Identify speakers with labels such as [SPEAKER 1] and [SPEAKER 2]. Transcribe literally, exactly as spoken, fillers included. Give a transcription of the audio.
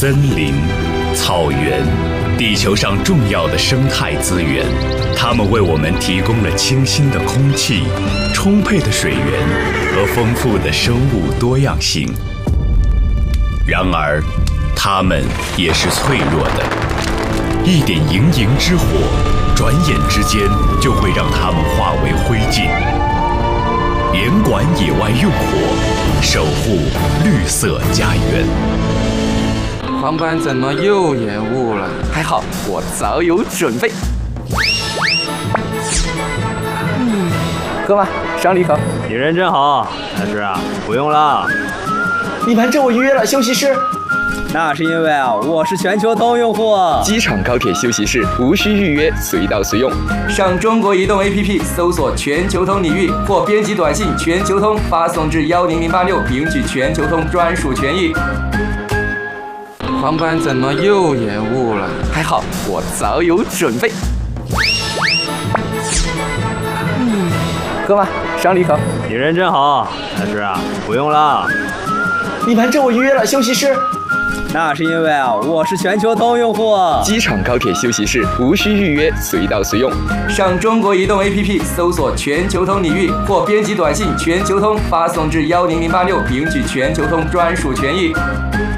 [SPEAKER 1] 森林、草原，地球上重要的生态资源，它们为我们提供了清新的空气、充沛的水源和丰富的生物多样性。然而，它们也是脆弱的，一点营营之火，转眼之间就会让它们化为灰烬。严管野外用火，守护绿色家园。
[SPEAKER 2] 航班怎么又延误了？还好我早有准备。嗯，喝吧，赏你一口。
[SPEAKER 3] 你人真好，但是啊，不用了。
[SPEAKER 4] 你瞒着我预约了休息室。
[SPEAKER 3] 那是因为啊，我是全球通用户。
[SPEAKER 2] 机场高铁休息室无需预约，随到随用。上中国移动 A P P 搜索全球通领域，或编辑短信全球通发送至幺零零八六，领取全球通专属权益。航班怎么又延误了？还好我早有准备。嗯，喝吧，赏你一口。
[SPEAKER 3] 你人真好，但是啊，不用了。
[SPEAKER 4] 你瞒着我预约了休息室。
[SPEAKER 3] 那是因为啊，我是全球通用户。
[SPEAKER 2] 机场高铁休息室无需预约，随到随用。上中国移动 A P P 搜索全球通领域，或编辑短信全球通发送至幺零零八六，领取全球通专属权益。